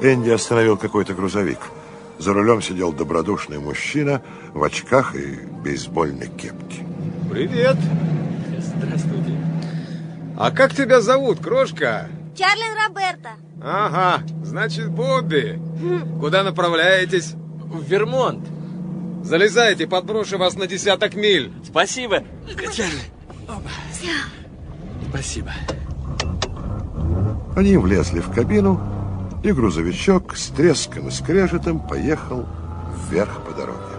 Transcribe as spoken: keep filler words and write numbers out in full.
Энди остановил какой-то грузовик. За рулем сидел добродушный мужчина в очках и бейсбольной кепке. Привет. Здравствуйте. А как тебя зовут, крошка? Чарлин Роберто. Ага, значит, Бобби. Куда направляетесь? В Вермонт. Залезайте, подброшу вас на десяток миль. Спасибо, Чарли. Спасибо. Они влезли в кабину, и грузовичок с треском и скрежетом поехал вверх по дороге.